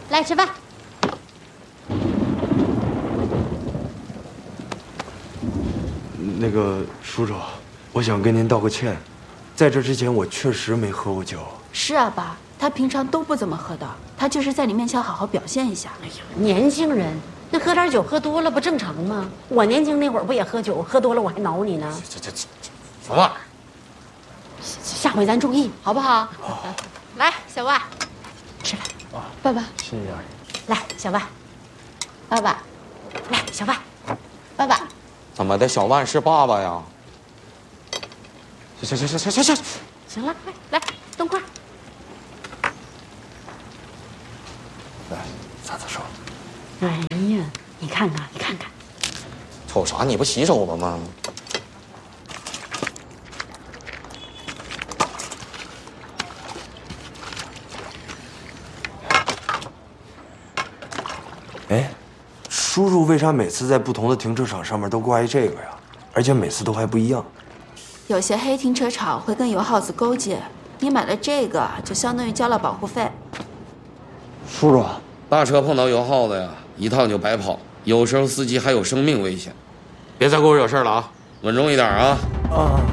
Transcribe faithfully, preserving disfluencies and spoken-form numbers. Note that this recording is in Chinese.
来吃饭。 那个叔叔，我想跟您道个歉，在这之前我确实没喝过酒。 是啊，爸，他平常都不怎么喝的，他就是在你面前好好表现一下。 哎呀，年轻人那喝点酒喝多了不正常吗？我年轻那会儿不也喝酒，喝多了我还挠你呢。 这这这什么玩意儿？ 下回咱注意，好不好？来，小万，吃饭。 爸爸， 谢谢阿姨。 来，小万， 爸爸， 来，小万， 爸爸， 怎么的？小万是爸爸呀？行行行行行行行， 行了，快来，动筷。 来，擦擦手。 哎呀，你看看，你看看， 瞅啥？你不洗手了吗？ 哎，叔叔为啥每次在不同的停车场上面都挂一这个呀？而且每次都还不一样。 有些黑停车场会跟油耗子勾结，你买了这个就相当于交了保护费。 叔叔， 大车碰到油耗子呀，一趟就白跑，有时候司机还有生命危险。别再给我惹事了啊！稳重一点啊！ 啊。